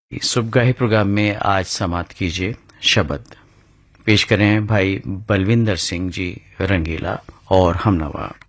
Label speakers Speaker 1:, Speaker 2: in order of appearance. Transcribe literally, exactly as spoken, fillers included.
Speaker 1: सुबगाही programme में आज समाप्त कीजिए शब्द पेश करें भाई बलविंदर सिंह जी रंगीला और हमनवा।